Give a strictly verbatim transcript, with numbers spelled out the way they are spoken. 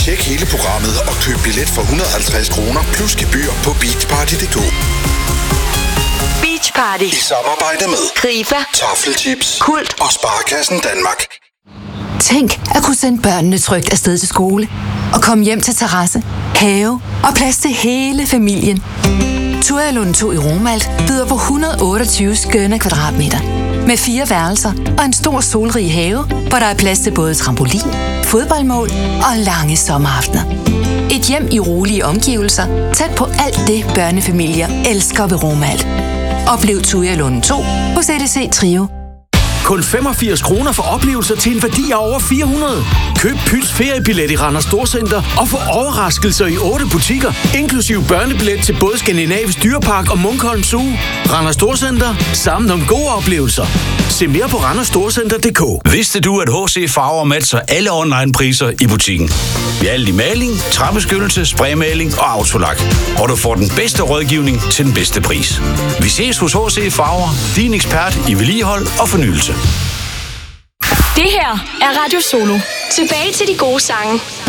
Tjek hele programmet og køb billet for et hundrede og halvtreds kroner plus gebyr på beachparty punktum d k. Beach Party. I samarbejde med Krifa, Taffelchips, Kult og Sparekassen Danmark. Tænk at kunne sende børnene trygt afsted til skole og komme hjem til terrasse, have og plads til hele familien. Tualund to i Romalt byder på et hundrede og otteogtyve skønne kvadratmeter med fire værelser og en stor solrig have, hvor der er plads til både trampolin, fodboldmål og lange sommeraftener. Et hjem i rolige omgivelser, tæt på alt det børnefamilier elsker ved Romalt. Oplev Tualund to hos E D C Trio. Kun femogfirs kroner for oplevelser til en værdi af over fire hundrede. Køb Pyts feriebillet i Randers Storcenter og få overraskelser i otte butikker, inklusiv børnebillet til både Skandinavisk Dyrepark og Munkholm Zoo. Randers Storcenter. Sammen om gode oplevelser. Se mere på randers storcenter punktum d k. Vidste du, at H C Farver matcher alle online-priser i butikken? Vi er alt i maling, træbeskyttelse, spraymaling og autolak. Og du får den bedste rådgivning til den bedste pris. Vi ses hos H C Farver, din ekspert i vedligehold og fornyelse. Det her er Radio Solo. Tilbage til de gode sange.